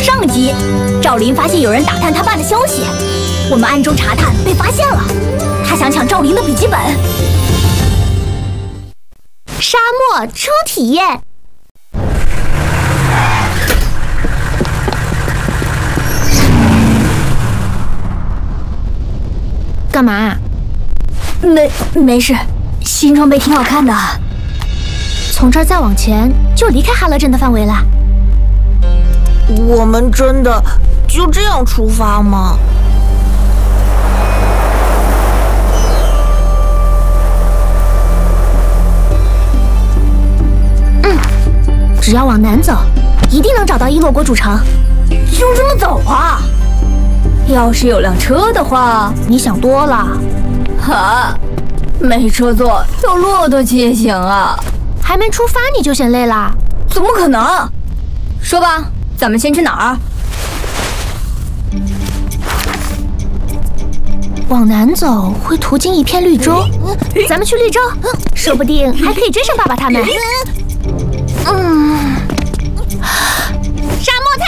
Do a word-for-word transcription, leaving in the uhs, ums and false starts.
上集，赵林发现有人打探他爸的消息，我们暗中查探被发现了。他想抢赵林的笔记本。沙漠初体验。 干嘛？ 没没事，新装备挺好看的。 从这儿再往前就离开哈勒镇的范围了。 我们真的就这样出发吗？ 嗯，只要往南走，一定能找到伊洛国主城。 就这么走啊？要是有辆车的话， 你想多了。 哈，没车坐有骆驼骑行啊！ 还没出发你就嫌累啦？ 怎么可能？说吧，咱们先去哪儿？ 往南走会途经一片绿洲，咱们去绿洲，说不定还可以追上爸爸他们。嗯，